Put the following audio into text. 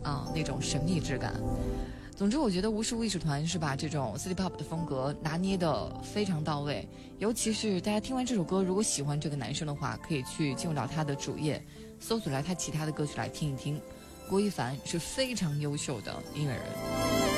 那种神秘质感。总之我觉得无实物艺术团是把这种 City Pop 的风格拿捏得非常到位，尤其是大家听完这首歌，如果喜欢这个男生的话，可以去进入到他的主页，搜索来他其他的歌曲来听一听。郭一凡是非常优秀的音乐人。